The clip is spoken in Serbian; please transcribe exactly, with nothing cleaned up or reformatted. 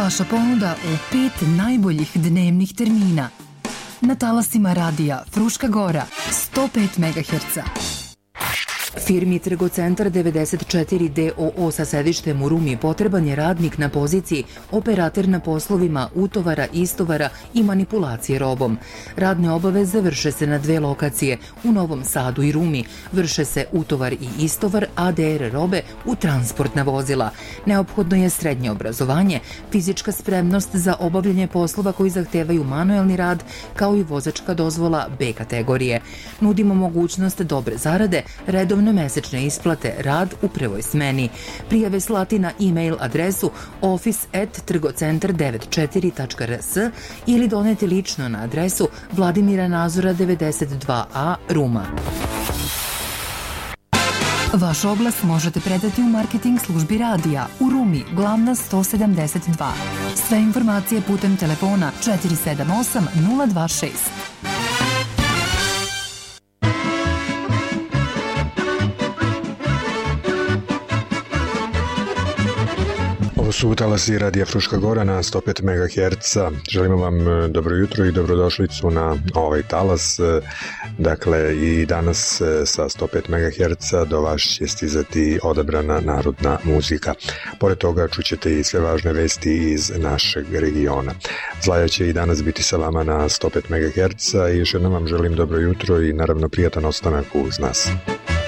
Vaša ponuda u pet najboljih dnevnih termina. Na talasima radija Fruška Gora, sto pet megaherca. Firmi Trgocentar devedeset četiri d o o sa sedištem u Rumi potreban je radnik na poziciji operater na poslovima utovara, istovara i manipulacije robom. Radne obaveze vrše se na dve lokacije, u Novom Sadu i Rumi. Vrše se utovar i istovar A D R robe u transportna vozila. Neophodno je srednje obrazovanje, fizička spremnost za obavljanje poslova koji zahtevaju manuelni rad, kao i vozačka dozvola B kategorije. Nudimo mogućnost dobre zarade, redovno mesečne isplate, rad u prvoj smeni. Prijave slati na e-mail adresu office at trgocentar devedeset četiri tačka r s ili doneti lično na adresu Vladimira Nazora devedeset dva a Ruma. Vaš oglas možete predati u marketing službi radija u Rumi, Glavna sto sedamdeset dva. Sve informacije putem telefona četiri sedam osam nula dva šest. Ovo su talasi radija Fruška Gora na sto pet megaherca. Želimo vam dobro jutro i dobrodošlicu na ovaj talas. Dakle, i danas sa sto pet megaherca do vas će stizati odabrana narodna muzika. Pored toga čućete i sve važne vesti iz našeg regiona. Zlaja će i danas biti sa vama na sto pet megaherca i još jednom vam želim dobro jutro i naravno prijatan ostanak uz nas.